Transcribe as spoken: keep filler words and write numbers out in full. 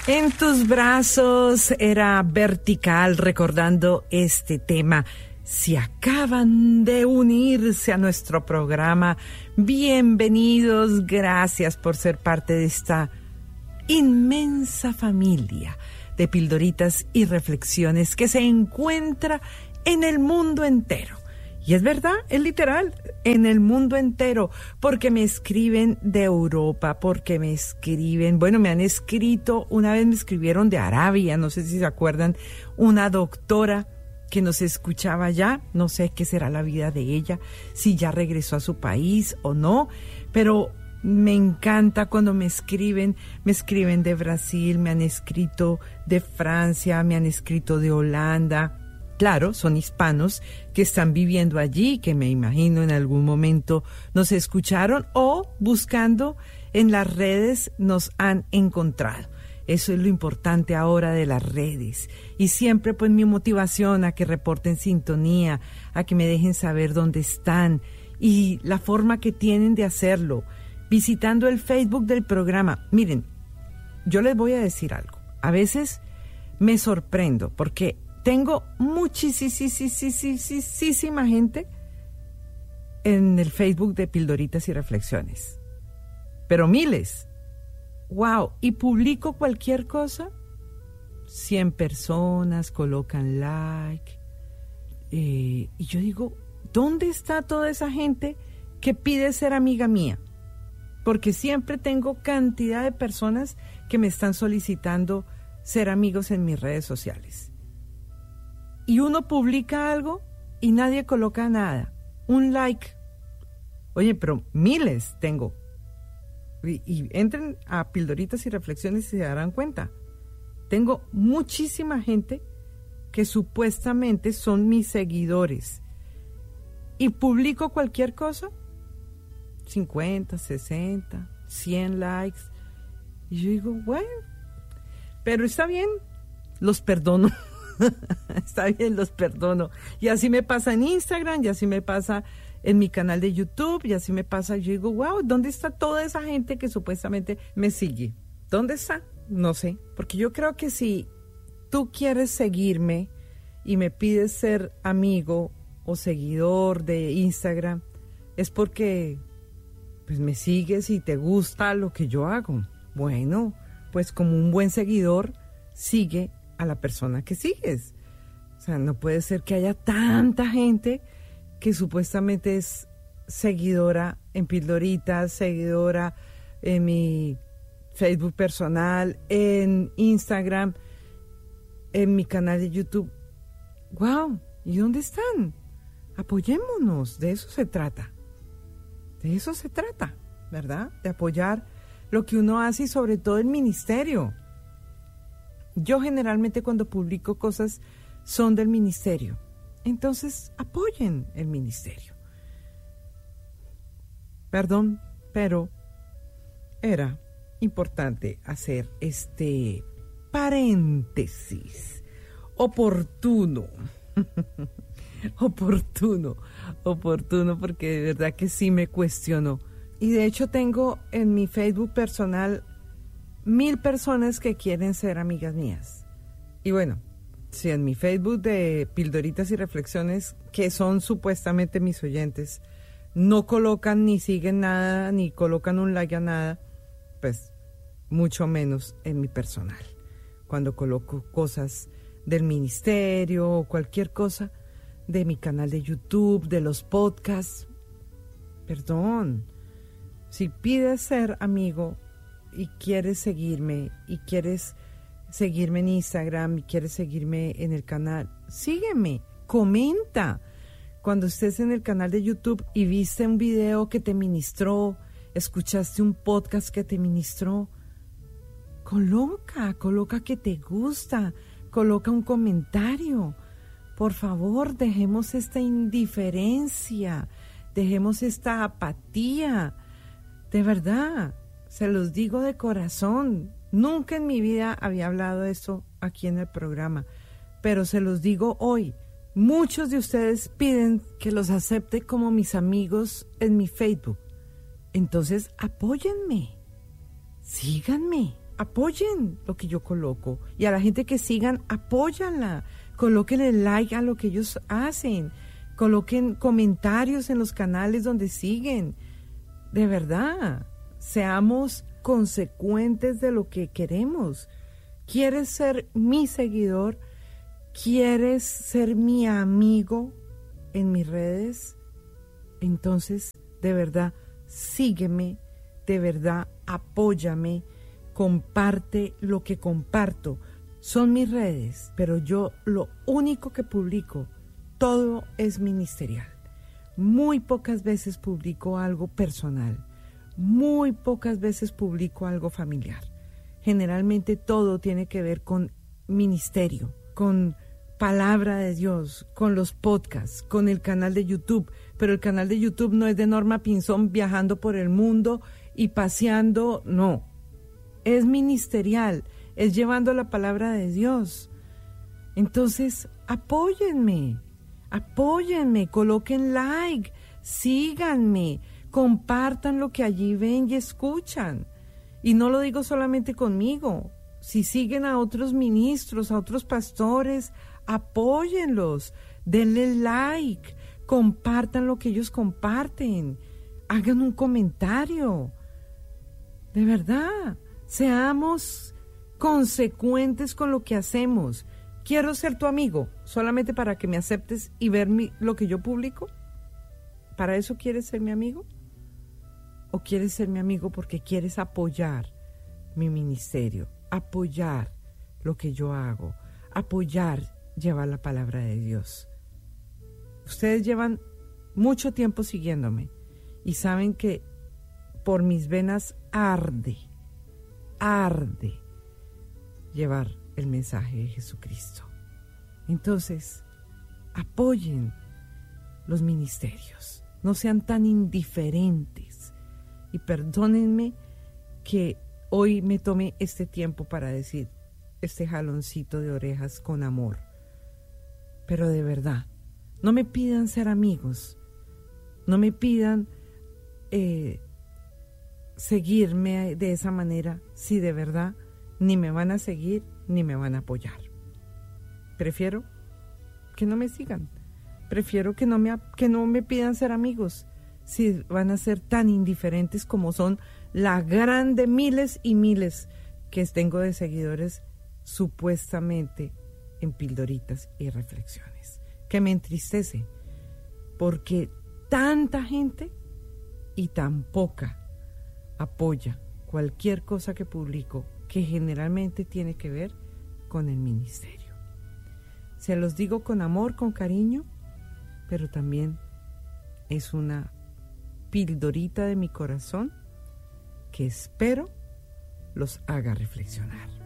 En tus brazos era Vertical, recordando este tema. Si acaban de unirse a nuestro programa, bienvenidos, gracias por ser parte de esta inmensa familia de pildoritas y reflexiones que se encuentra en el mundo entero. Y es verdad, es literal, en el mundo entero, porque me escriben de Europa, porque me escriben, bueno, me han escrito, una vez me escribieron de Arabia, no sé si se acuerdan, una doctora que nos escuchaba allá, no sé qué será la vida de ella, si ya regresó a su país o no, pero me encanta cuando me escriben, me escriben de Brasil, me han escrito de Francia, me han escrito de Holanda. Claro, son hispanos que están viviendo allí, que me imagino en algún momento nos escucharon o buscando en las redes nos han encontrado. Eso es lo importante ahora de las redes. Y siempre pues mi motivación a que reporten sintonía, a que me dejen saber dónde están y la forma que tienen de hacerlo, visitando el Facebook del programa. Miren, yo les voy a decir algo. A veces me sorprendo porque tengo muchísima gente en el Facebook de Pildoritas y Reflexiones. Pero miles. Wow. Y publico cualquier cosa. cien personas colocan like. Eh, y yo digo, ¿dónde está toda esa gente que pide ser amiga mía? Porque siempre tengo cantidad de personas que me están solicitando ser amigos en mis redes sociales. Y uno publica algo y nadie coloca nada. Un like. Oye, pero miles tengo. Y, y entren a Pildoritas y Reflexiones y se darán cuenta. Tengo muchísima gente que supuestamente son mis seguidores. Y publico cualquier cosa. cincuenta, sesenta, cien likes. Y yo digo, bueno, pero está bien, los perdono. Está bien, los perdono. Y así me pasa en Instagram, y así me pasa en mi canal de YouTube, y así me pasa. Yo digo, wow, ¿dónde está toda esa gente que supuestamente me sigue? ¿Dónde está? No sé. Porque yo creo que si tú quieres seguirme y me pides ser amigo o seguidor de Instagram, es porque pues me sigues y te gusta lo que yo hago. Bueno, pues como un buen seguidor, sigue a la persona que sigues. O sea, no puede ser que haya tanta gente que supuestamente es seguidora en Pildoritas, seguidora en mi Facebook personal, en Instagram, en mi canal de YouTube. ¡Wow! ¿Y dónde están? Apoyémonos, de eso se trata. De eso se trata, ¿verdad? De apoyar lo que uno hace y sobre todo el ministerio. Yo generalmente cuando publico cosas son del ministerio. Entonces apoyen el ministerio. Perdón, pero era importante hacer este paréntesis oportuno. oportuno, oportuno, porque de verdad que sí me cuestionó. Y de hecho tengo en mi Facebook personal mil personas que quieren ser amigas mías. Y bueno, si en mi Facebook de Pildoritas y Reflexiones, que son supuestamente mis oyentes, no colocan ni siguen nada, ni colocan un like a nada, pues mucho menos en mi personal. Cuando coloco cosas del ministerio o cualquier cosa de mi canal de YouTube, de los podcasts, perdón, si pides ser amigo y quieres seguirme y quieres seguirme en Instagram y quieres seguirme en el canal, sígueme, comenta. Cuando estés en el canal de YouTube y viste un video que te ministró, escuchaste un podcast que te ministró, coloca, coloca que te gusta, coloca un comentario. Por favor, dejemos esta indiferencia, dejemos esta apatía. De verdad, se los digo de corazón. Nunca en mi vida había hablado de esto aquí en el programa, pero se los digo hoy. Muchos de ustedes piden que los acepte como mis amigos en mi Facebook. Entonces, apóyenme, síganme, apoyen lo que yo coloco. Y a la gente que sigan, apóyanla. Colóquenle like a lo que ellos hacen. Coloquen comentarios en los canales donde siguen. De verdad, seamos consecuentes de lo que queremos. ¿Quieres ser mi seguidor? ¿Quieres ser mi amigo en mis redes? Entonces, de verdad, sígueme, de verdad, apóyame, comparte lo que comparto. Son mis redes, pero yo lo único que publico, todo es ministerial. Muy pocas veces publico algo personal, muy pocas veces publico algo familiar. Generalmente todo tiene que ver con ministerio, con palabra de Dios, con los podcasts, con el canal de YouTube. Pero el canal de YouTube no es de Norma Pinzón viajando por el mundo y paseando, no. Es ministerial, es llevando la palabra de Dios. Entonces, apóyenme, apóyenme, coloquen like, síganme, compartan lo que allí ven y escuchan. Y no lo digo solamente conmigo. Si siguen a otros ministros, a otros pastores, apóyenlos, denle like, compartan lo que ellos comparten, hagan un comentario. De verdad, seamos consecuentes con lo que hacemos. ¿Quiero ser tu amigo solamente para que me aceptes y ver mi, lo que yo publico? ¿Para eso quieres ser mi amigo? ¿O quieres ser mi amigo porque quieres apoyar mi ministerio, apoyar lo que yo hago, apoyar llevar la palabra de Dios? Ustedes llevan mucho tiempo siguiéndome y saben que por mis venas arde, arde llevar el mensaje de Jesucristo. Entonces, apoyen los ministerios, no sean tan indiferentes. Y perdónenme que hoy me tome este tiempo para decir este jaloncito de orejas con amor. Pero de verdad, no me pidan ser amigos, no me pidan eh, seguirme de esa manera si de verdad ni me van a seguir ni me van a apoyar. Prefiero que no me sigan, prefiero que no me, que no me pidan ser amigos si van a ser tan indiferentes como son la gran de miles y miles que tengo de seguidores supuestamente en Pildoritas y Reflexiones, que me entristece porque tanta gente y tan poca apoya cualquier cosa que publico que generalmente tiene que ver con el ministerio. Se los digo con amor, con cariño, pero también es una pildorita de mi corazón que espero los haga reflexionar.